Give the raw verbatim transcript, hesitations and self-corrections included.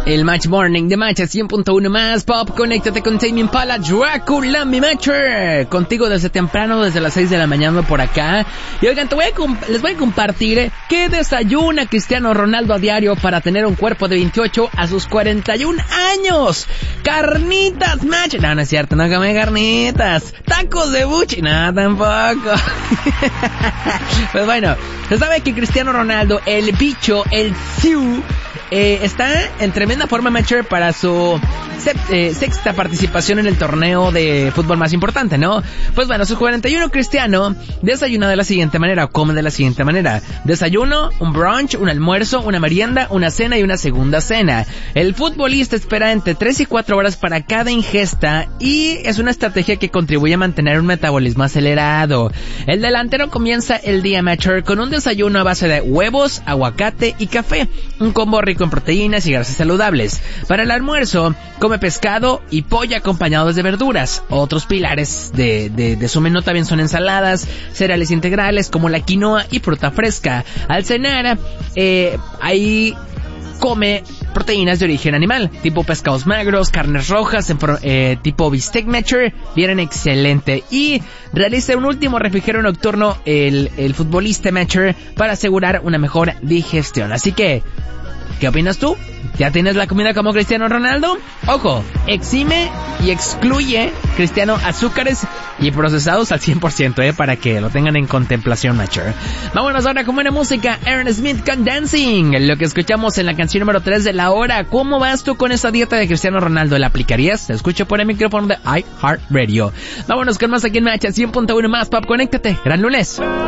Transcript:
El Match Morning de Match cien punto uno más Pop. Conéctate con Tame Impala, Dracula, mi Matcher. Contigo desde temprano, desde las seis de la mañana por acá. Y oigan, te voy a comp- les voy a compartir qué desayuna Cristiano Ronaldo a diario para tener un cuerpo de veintiocho a sus cuarenta y un años. Carnitas, Match. No, no es cierto, no come carnitas. Tacos de buchi. No, tampoco. Pues bueno, se sabe que Cristiano Ronaldo, el bicho, el Siu, Eh, está en tremenda forma, Matcher, para su sept, eh, sexta participación en el torneo de fútbol más importante, ¿no? Pues bueno, su cuarenta y uno Cristiano desayuna de la siguiente manera, o come de la siguiente manera. Desayuno, un brunch, un almuerzo, una merienda, una cena y una segunda cena. El futbolista espera entre tres y cuatro horas para cada ingesta y es una estrategia que contribuye a mantener un metabolismo acelerado. El delantero comienza el día, Matcher, con un desayuno a base de huevos, aguacate y café, un combo rico en proteínas y grasas saludables. Para el almuerzo, come pescado y pollo acompañados de verduras. Otros pilares de, de, de su menú también son ensaladas, cereales integrales como la quinoa y fruta fresca. Al cenar, eh, ahí come proteínas de origen animal, tipo pescados magros, carnes rojas, en pro, eh, tipo bistec, Matcher, vienen excelente. Y realiza un último refrigerio nocturno el, el futbolista, Matcher, para asegurar una mejor digestión. Así que, ¿qué opinas tú? ¿Ya tienes la comida como Cristiano Ronaldo? Ojo, exime y excluye, Cristiano, azúcares y procesados al cien por ciento, eh, para que lo tengan en contemplación, Matcher. Vámonos ahora con buena música, Aaron Smith con Dancing, lo que escuchamos en la canción número tres de la hora. ¿Cómo vas tú con esta dieta de Cristiano Ronaldo? ¿La aplicarías? Te escucho por el micrófono de iHeartRadio. Vámonos con más aquí en Match cien punto uno más Pop. Conéctate. Gran lunes.